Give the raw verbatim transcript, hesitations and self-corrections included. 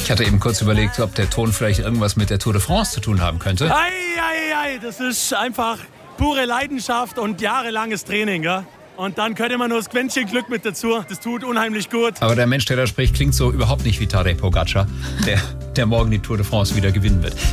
Ich hatte eben kurz überlegt, ob der Ton vielleicht irgendwas mit der Tour de France zu tun haben könnte. Ei, ei, ei, das ist einfach pure Leidenschaft und jahrelanges Training, ja. Und dann könnte man nur das Quäntchen Glück mit dazu. Das tut unheimlich gut. Aber der Mensch, der da spricht, klingt so überhaupt nicht wie Tadej Pogacar, der, der morgen die Tour de France wieder gewinnen wird.